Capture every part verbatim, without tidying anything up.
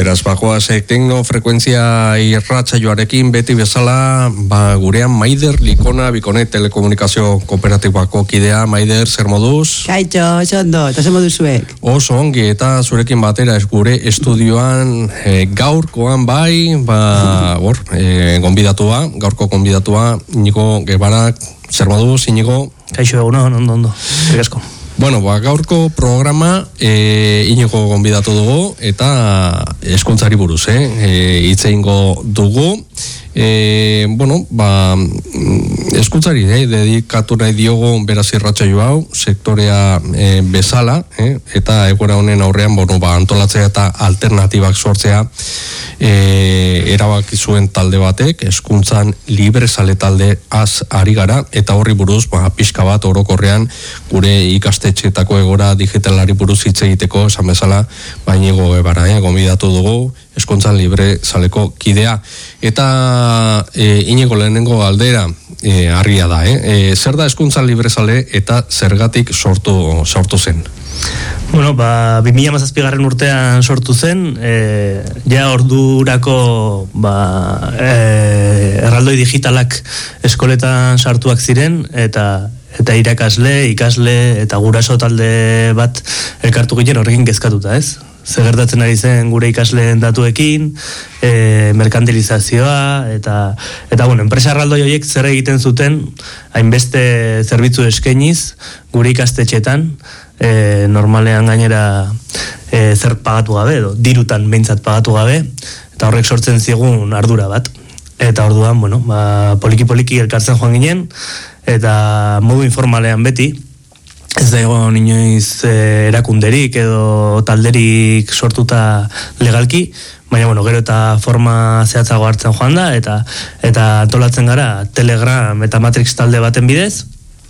Beraz, bagoazek teknofrekuentzia irratsaioarekin beti bezala, ba, gurean Maider Likona Bikonet Telekomunikazio Kooperatibako kidea. Maider, zer moduz? Kaitxo, oso ondo, eta zer moduzuek? Oso ongi, eta zurekin batera ez gure estudioan e, gaurkoan bai, ba, hor, e, gonbidatua, gaurko gonbidatua, Iñigo Guevarak, zer moduz, Iñigo? Kaixo, eguno, ondo, ondo, egasko. Bueno, ba, gaurko programa e, Iñigo gonbidatu dugu eta hezkuntzari buruz, eh? E, itzeingo dugu. E, bueno, ba, hezkuntzari eh, dedikatu nahi diogu beraz irratsaio hau, sektorea e, bezala, eh? Eta egoera honen aurrean, bueno, ba, antolatzea eta alternatibak sortzea e, erabaki zuen talde batek, hezkuntzan librezale talde az ari gara, eta horri buruz, ba, pixka bat orokorrean gure ikastetxeetako egora digitalari buruz hitz egiteko, esan bezala, ba, Iñigo Guevara, eh? Gonbidatu dugu, hezkuntzan libre saleko kidea. Eta e, Iñigo lehenengo galdera e, argia da, eh? E, zer da hezkuntzan libre sale eta zergatik sortu, sortu zen? Bueno, ba, bi mila hamazazpigarren urtean sortu zen, e, ja ordurako ba, e, erraldoi digitalak eskoletan sartuak ziren, eta eta irakasle, ikasle eta guraso talde bat elkartu ginen horrekin kezkatuta, ez? Zer gertatzen ari zen gure ikasleen datuekin, e, merkantilizazioa, eta, eta bueno, enpresa erraldoi horiek zer egiten zuten, hainbeste zerbitzu eskainiz, gure ikastetxetan, e, normalean gainera e, zer pagatu gabe, edo dirutan behintzat pagatu gabe, eta horrek sortzen zigun ardura bat. Eta orduan, bueno, ba, poliki-poliki elkartzen joan ginen, eta modu informalean beti, ez da egon inoiz eh, erakunderik edo talderik sortuta legalki, baina bueno, gero eta forma zehatzago hartzen joan da, eta eta antolatzen gara Telegram eta Matrix talde baten bidez,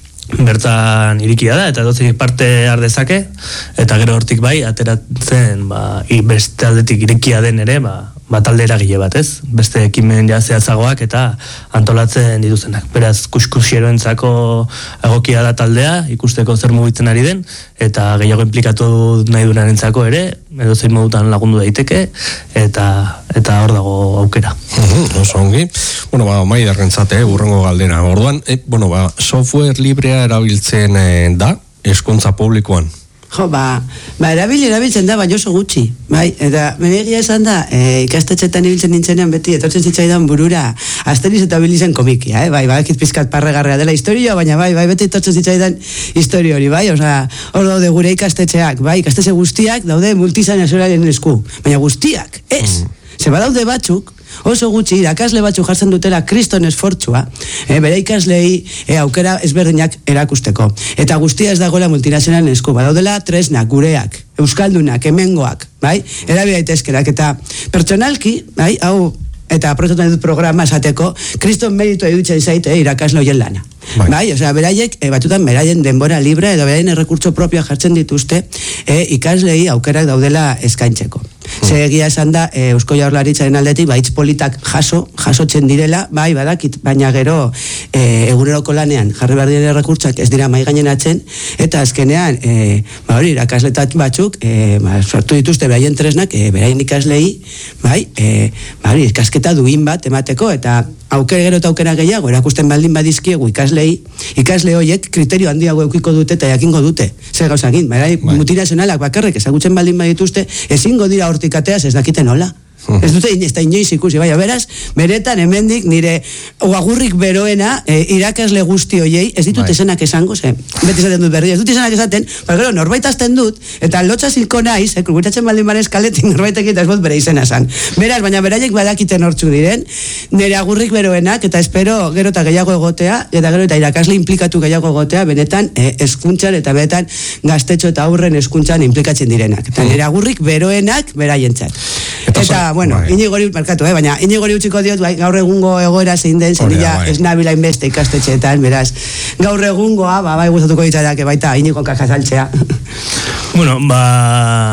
bertan irikia da, eta edozeik parte har dezake, eta gero hortik bai, ateratzen, ba, beste aldetik irikia den ere, ba, ba talde eragile bat, ez? Beste ekimen ja zehatzagoak eta antolatzen dituzenak. Beraz, kuskusieroentzako egokia da taldea, ikusteko zer mugitzen ari den, eta gehiago inplikatu nahi duenarentzako ere, edo zein modutan lagundu daiteke, eta eta hor dago aukera. Uh-huh, oso ongi. Bueno, ba, Maiderrentzat, eh, urrengo galdera. Orduan, eh, bueno, ba, software librea erabiltzen eh, da hezkuntza publikoan. Jo, ba, ba erabili erabiltzen da, baina oso gutxi, bai, eta menegia esan da, e, ikastetxetan ibiltzen nintzenean beti, etortzen zitzaidan burura, Asteriz eta Obilizen komikia, eh? Bai, badakit pizkat parregarrea dela historioa, baina bai, bai, beti etortzen zitzaidan historio hori, bai, osea, hor daude gure ikastetxeak, bai, ikastetxe guztiak daude multizanazionalen esku, baina guztiak, ez, mm. Ze badaude batzuk, oso gutxi irakasle batzuk jartzen dutela kriston esfortzua, e, bere ikaslei e, aukera ezberdinak erakusteko. Eta guztia ez dagoela multinazionalen esku, badaudela tresnak, gureak, euskaldunak, hemengoak, bai? Erabili daitezkerak eta pertsonalki, bai, hau eta aprobetxatu dut programa esateko, kriston meritu edutzen zaite eh, irakasle hoien lana. Bai, bai osea, beraiek, e, batutan beraien denbora libre edo beraien errekurtso propioa jartzen dituzte e, ikaslei aukerak daudela eskaintzeko. Hmm. Ze egia esan da, e, Eusko Jaurlaritzaren aldetik, baitz politak jaso, jasotzen direla, bai, badakit, baina gero e, eguneroko lanean jarri behar diren errekurtsak ez dira mai gainenatzen, eta azkenean, e, ba hori, irakasletat batzuk, e, ba, sortu dituzte beraien tresnak, e, beraien ikaslei, bai, e, ba hori, ikasketa duin bat emateko, eta aukera gero eta aukera gehiago, erakusten baldin badizkiegu ikaslei, ikasle horiek kriterio handiago eukiko dute eta jakingo dute. Zer gauzagin, bai, multinazionalak bakarrik ezagutzen baldin badituzte, ezingo dira hortik ateaz ez dakiten hola. Ez dute ez da inoiz ikusi, bai, beraz, beretan hemendik nire agurrik beroena e, irakasle guzti hoiei, ez ditut esanak esango, ze, beti esaten dut berri, ez dut esanak esaten, ba, gero, norbait azten dut, eta lotxa zilko naiz, eh, kurgutatzen baldin barez kaletik norbaitek eta ez bot bere izena esan. Beraz, baina beraiek badakiten hortzuk diren, nire agurrik beroenak, eta espero gero eta gehiago egotea, eta gero eta irakasle implikatu gehiago egotea, benetan eh, eskuntzan, eta benetan gaztetxo eta aurren eskuntzan implikatzen direnak. Eta nire agurrik beroenak beraientzat. Eta, bueno, bai. Iñigo hori markatu, eh? Baina Iñigo hori utziko diot, bai, gaur egungo egoera zein den, zein dira ez nabila inbeste ikastetxeetan, beraz, gaur egungoa, ba, bai gustatuko ditzaidak, baita Iñigo kakazaltzea. Bueno, ba,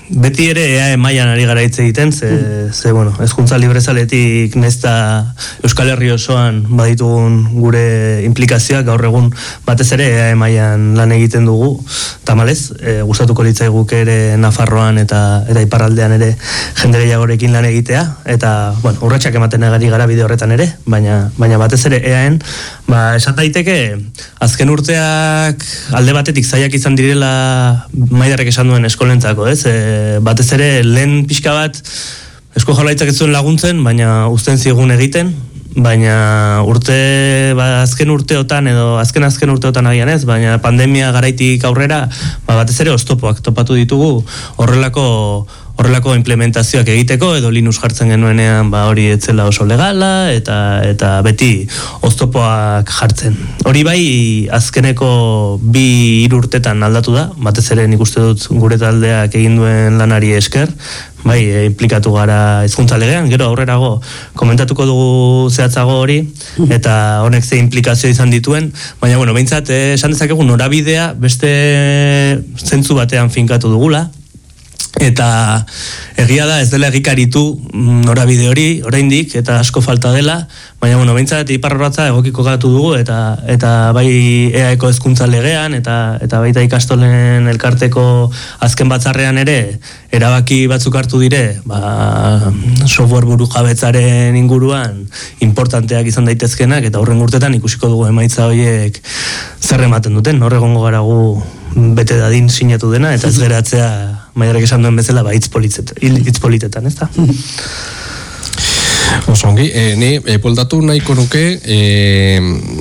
beti ere E A E mailan ari gara hitz egiten, ze, ze bueno, hezkuntza librezaletik nezta Euskal Herri osoan baditugun gure implikazioak, gaur egun batez ere E A E mailan lan egiten dugu, tamalez, e, gustatuko litzaiguke ere Nafarroan eta eta iparraldean ere jende gehiagorekin lan egitea, eta bueno, urratsak ematen ari gara bide horretan ere, baina baina batez ere E A En, ba, esan daiteke azken urteak alde batetik zaiak izan direla Maiderrek esan duen eskolentzako, ez? E, batez ere lehen pixka bat Eusko Jaurlaritzak ez zuen laguntzen, baina uzten zigun egiten, baina urte, ba, azken urteotan edo azken azken urteotan agian ez, baina pandemia garaitik aurrera, ba, batez ere oztopoak topatu ditugu horrelako horrelako implementazioak egiteko, edo Linux jartzen genuenean ba hori etzela oso legala, eta eta beti oztopoak jartzen. Hori bai, azkeneko bi hiru urtetan aldatu da, batez ere nik uste dut gure taldeak egin duen lanari esker, bai, e, implikatu gara hizkuntza legean, gero aurrerago komentatuko dugu zehatzago hori, eta honek ze implikazio izan dituen, baina, bueno, behintzat, eh, esan dezakegu norabidea beste zentzu batean finkatu dugula, eta egia da ez dela egikaritu norabide hori, oraindik, eta asko falta dela, baina, bueno, behintzat iparrorratza egokiko gatu dugu, eta eta bai E A Eko hezkuntza legean, eta eta baita ikastolen elkarteko azken batzarrean ere, erabaki batzuk hartu dire, ba, software buru jabetzaren inguruan importanteak izan daitezkenak, eta horren urtetan ikusiko dugu emaitza horiek zer ematen duten, hor egongo gara gu bete dadin sinatu dena, eta ez geratzea Maiderrek esan duen bezala, ba, hitz politetan, ez da? Osongi, e, ni e, poldatu nahiko nuke e,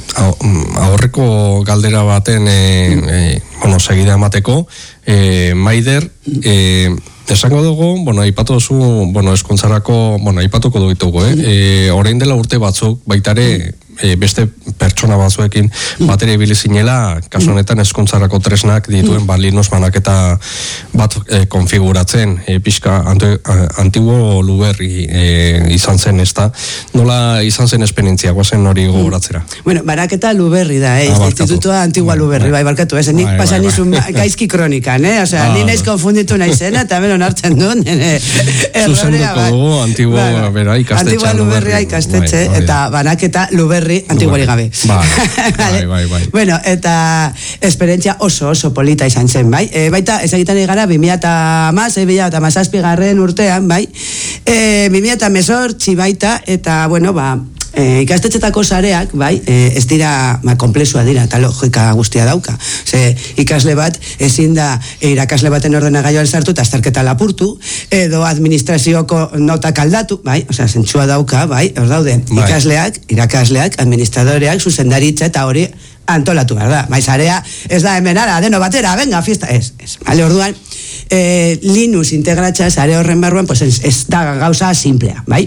aurreko galdera baten e, e, bueno, segida emateko e, Maider e, esango dugu, bueno, aipatu duzu, bueno, eskontzarako, bueno, aipatuko ditugu, eh? E, orain dela urte batzuk, baitare e, beste pertsona batzuekin batera ibili zinela, kasu honetan eskontzarako tresnak dituen ba, Linux banaketa bat e, konfiguratzen, e, pixka anti, antiguo luberri e, izan zen, ezta? Nola izan zen esperientzia, guazen hori gogoratzera? Bueno, banaketa luberri da, eh? Ah, Institutua antigua bai, luberri, bai, barkatu, ez? Nik pasan izun gaizki kronikan, eh? Osea, ah, ni naiz konfunditu naizena, eta bero hartzen duen, zuzenduko dugu, antigua, bueno, bera, ikastetxe. Antigua luberria ikastetxe, bai, bai, eta banaketa luberri antiguari gabe. Bai, bai, bai, bai. Bueno, eta esperientzia oso, oso polita izan zen, bai? E, baita, ez egiten egara, bi mila hamazazpi, bi mila hamazazpi garren urtean, bai? E, bi mila hemezortzi baita, eta, bueno, ba, E, ikastetxetako sareak, bai, e, ez dira, ba, komplexua dira, eta logika guztia dauka. Ze, ikasle bat, ezin da, irakasle baten ordenagailuan sartu eta azterketa lapurtu, edo administrazioko notak aldatu, bai, osea, zentsua dauka, bai, hor daude, bai. Ikasleak, irakasleak, administradoreak, zuzendaritza eta hori antolatu behar da. Bai, sarea, ez da hemen ara, deno batera, venga, fiesta, ez, ez. Bale, orduan, e, Linux integratza sare horren barruan, pues ez, ez da gauza simplea, bai?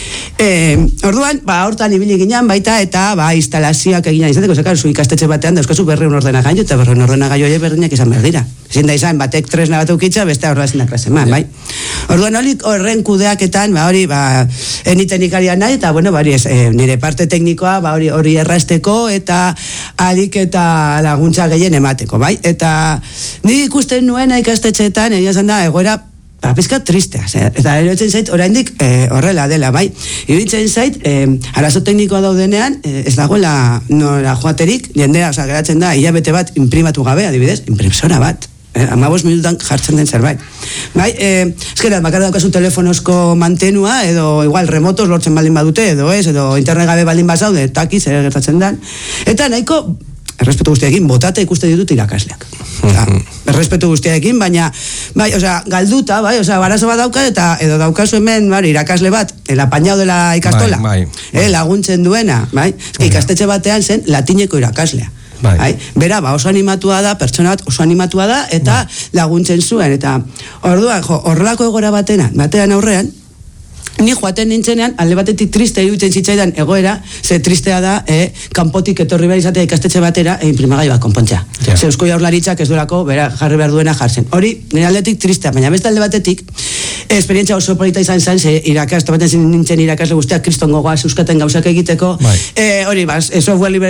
E, orduan, ba, hortan ibili ginen baita, eta ba, instalazioak egin izateko, zekar, zu ikastetxe batean dauzkazu berreun ordenagailu, eta berreun ordenagailu horiek berdinak izan behar dira. Ezin da izan, batek tresna bat ukitza, beste horrela ezin da klase eman, bai? Orduan, hori horren kudeaketan, ba, hori, ba, enitenikarian nahi, eta, bueno, ba, hori ez, e, nire parte teknikoa, ba, hori hori errazteko, eta alik eta laguntza gehien emateko, bai? Eta ni ikusten nuena ikastetxeetan, egia zan da, egoera, ba, pizkat tristea, eta erotzen zait, oraindik e, horrela dela, bai? Iruditzen zait, e, arazo teknikoa daudenean, e, ez dagoela nora joaterik, jendea, oza, geratzen da, hilabete bat imprimatu gabe, adibidez, imprimsora bat. Eh, amabos minutan jartzen den zerbait. Bai, eh, eskera, bakarra daukazu telefonozko mantenua, edo igual remotos lortzen baldin badute, edo ez, edo internet gabe baldin bazaude, taki, zer gertatzen den. Eta nahiko, errespetu guztiarekin, botata ikuste ditut irakasleak. Oza, errespetu guztiarekin, baina, bai, osea, galduta, bai, osea, barazo bat dauka, eta edo daukazu hemen, bai, irakasle bat, el apañado de la ikastola, bai, bai, eh, laguntzen duena, bai, eski ikastetxe batean zen latineko irakaslea. Bai. Bai. Bera, ba, oso animatua da, pertsona bat oso animatua da, eta bai. Laguntzen zuen, eta orduan, jo, horrelako egora batean, batean aurrean, ni joaten nintzenean, alde batetik triste iruditzen zitzaidan egoera, ze tristea da, eh, kanpotik etorri behar izatea ikastetxe batera, e imprimagai bat konpontzea. Yeah. Ze Eusko Jaurlaritzak ez duelako, bera, jarri behar duena jartzen. Hori, nire aldetik tristea, baina beste alde batetik, esperientzia oso polita izan zen, ze irakasle, baten nintzen irakasle guztiak kriston gogoaz euskaten gauzak egiteko, bai. eh, hori, bas, software libre